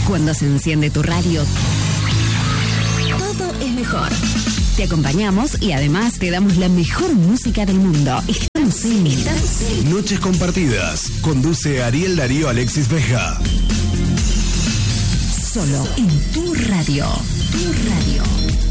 Cuando se enciende tu radio, todo es mejor. Te acompañamos y además te damos la mejor música del mundo. Estamos en Noches Compartidas. Conduce Ariel Darío Alexis Beja. Solo en tu radio. Tu radio.